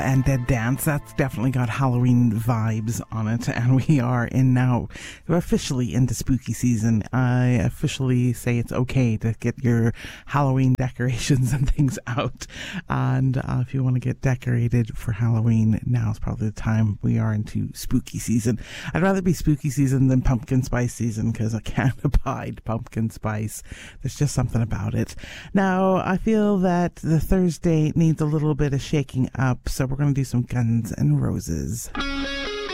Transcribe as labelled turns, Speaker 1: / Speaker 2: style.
Speaker 1: and Dead Dance. That's definitely got Halloween vibes on it, and we're officially into spooky season. I officially say it's okay to get your Halloween decorations and things out, and if you want to get decorated for Halloween, now's probably the time. We are into spooky season. I'd rather be spooky season than pumpkin spice season, because I can't abide pumpkin spice. There's just something about it. Now, I feel that the Thursday needs a little bit of shaking up, so we're going to do some Guns N' Roses.